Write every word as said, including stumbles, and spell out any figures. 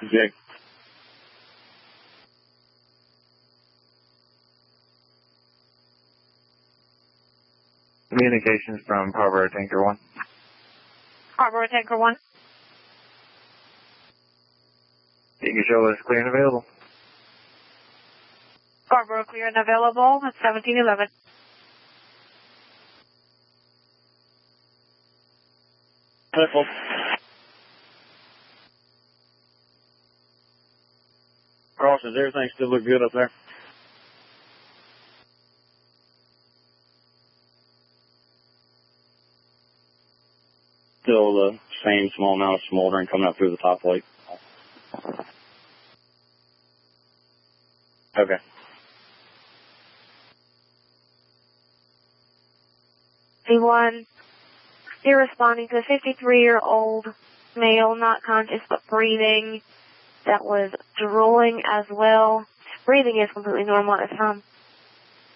Jake. Communications from Harbor Tanker one. Harbor Tanker one. You can show us clear and available. Scarborough clear and available at seventeen eleven. Careful. Cross, does everything still look good up there? Still the same small amount of smoldering coming up through the top plate. Okay. C one, you're responding to a fifty-three-year-old male, not conscious but breathing, that was drooling as well. Breathing is completely normal at this time.